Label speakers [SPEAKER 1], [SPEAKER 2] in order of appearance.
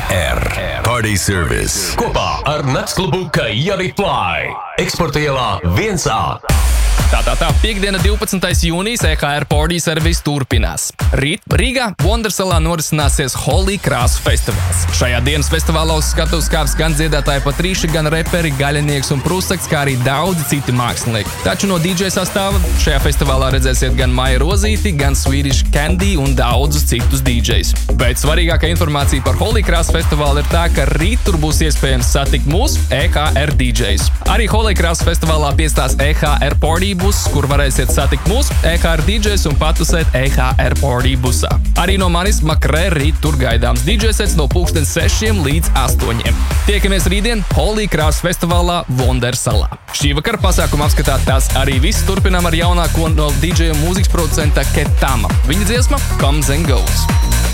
[SPEAKER 1] EKR Party Service kopā ar Naktsklubu Kajari Fly. Eksporta ielā 1A.
[SPEAKER 2] Tā, piekdiena 12. jūnijas EKR Party Service turpinās. Rīt Rīgā Wondersalā norisināsies Holy Cross festivāls. Šajā dienas festivālā uz skatuves kāps gan dziedātāji Patrīša, gan reperi Gaļinieks un Prusaks, kā arī daudzi citi mākslinieki. Taču no DJ sastāva šajā festivālā redzēsiet gan Maiju Rozīti, gan Swedish Candy un daudzus citus DJs. Bet svarīgākā informācija par Holy Cross festivālu ir tā, ka rīt tur būs iespējams satikt mūsu EKR DJs. Arī Holy Cross festivālā piestās EKR Party bus, kur varēsiet satikt mūsu EKR DJs un patusēt EKR Party busā. Arī no manis Makrē rīt tur gaidāms DJ sets no 6 līdz 8. Tiekamies rītdien Holy Cross festivālā Wondersalā. Šī vakara pasākuma apskatā tās arī viss turpinām ar jaunāko no DJ un mūzikas producenta Ketama. Viņa dziesma Comes and Goes.